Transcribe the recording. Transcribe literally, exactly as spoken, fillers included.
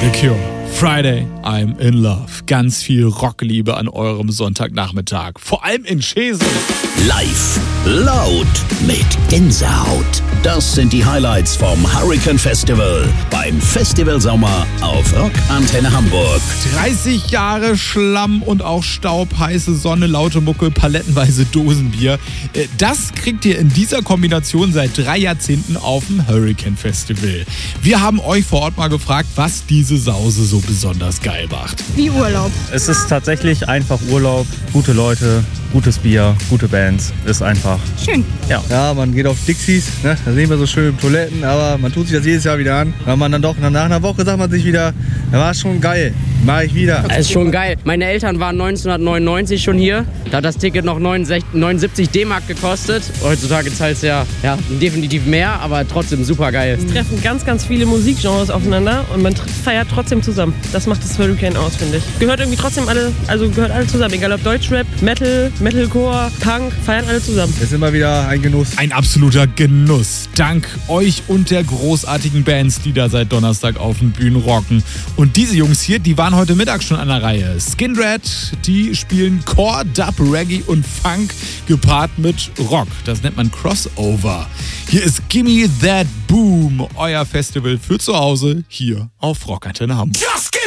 The Cure. Friday, I'm in love. Ganz viel Rockliebe an eurem Sonntagnachmittag. Vor allem in Schesel. Live, laut, mit Gänsehaut. Das sind die Highlights vom Hurricane Festival beim Festival Sommer auf Rock Antenne Hamburg. dreißig Jahre Schlamm und auch Staub, heiße Sonne, laute Mucke, palettenweise Dosenbier. Das kriegt ihr in dieser Kombination seit drei Jahrzehnten auf dem Hurricane Festival. Wir haben euch vor Ort mal gefragt, was diese Sause so besonders geil macht. Wie Urlaub. Es ist tatsächlich einfach Urlaub, gute Leute, gutes Bier, gute Bands, ist einfach schön. Ja, ja man geht auf Dixies, ne? Da sehen wir so schöne Toiletten, aber man tut sich das jedes Jahr wieder an. Weil man dann doch nach einer Woche sagt man sich wieder, da war es schon geil, mach ich wieder. Es ist schon geil. Meine Eltern waren neunzehnhundertneunundneunzig schon hier. Da hat das Ticket noch neunundsiebzig D-Mark gekostet. Heutzutage zahlt es ja, ja definitiv mehr, aber trotzdem super geil. Es treffen ganz, ganz viele Musikgenres aufeinander und man feiert trotzdem zusammen. Das macht das Hurricane aus, finde ich. Gehört irgendwie trotzdem alle, also gehört alle zusammen. Egal ob Deutschrap, Metal, Metalcore, Punk, feiern alle zusammen. Es ist immer wieder ein Genuss. Ein absoluter Genuss. Dank euch und der großartigen Bands, die da seit Donnerstag auf den Bühnen rocken. Und diese Jungs hier, die waren heute Mittag schon an der Reihe. Skindred, die spielen Core, Dub, Reggae und Funk gepaart mit Rock. Das nennt man Crossover. Hier ist Gimme That Boom, euer Festival für zu Hause hier auf Rock Antenne Hamburg. Just